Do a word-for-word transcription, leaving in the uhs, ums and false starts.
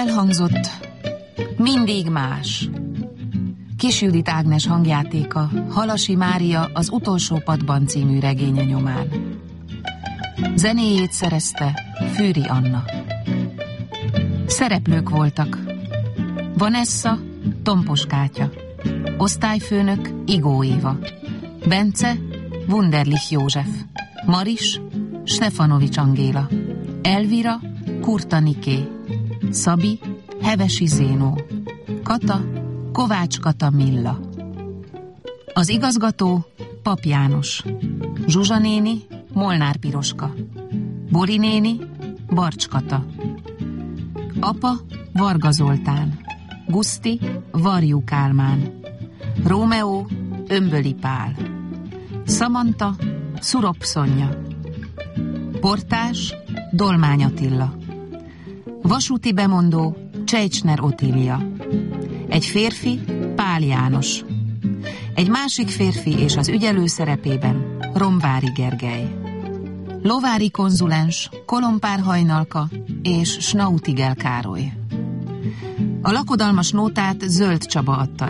Elhangzott Mindig más. Kis Judit Ágnes hangjátéka Halasi Mária Az utolsó padban című regénye nyomán. Zenéjét szerezte Fűri Anna. Szereplők voltak: Vanessa, Tompos Kátya, osztályfőnök Igó Éva, Bence, Wunderlich József, Maris, Stefanovics Angéla, Elvira, Kurta Niké, Szabi, Hevesi Zénó, Kata, Kovács Kata Milla. Az igazgató Pap János, Zsuzsa néni, Molnár Piroska, Bori néni, Barcs Kata, apa Varga Zoltán, Guszti, Varjú Kálmán, Rómeó, Ömböli Pál, Szamanta, Szurop Szonya, portás Dolmány Attila, vasúti bemondó Csejcsner Otília, egy férfi Pál János, egy másik férfi és az ügyelő szerepében Romvári Gergely, lovári konzulens Kolompár Hajnalka és Snautigel Károly. A lakodalmas nótát Zöld Csaba adta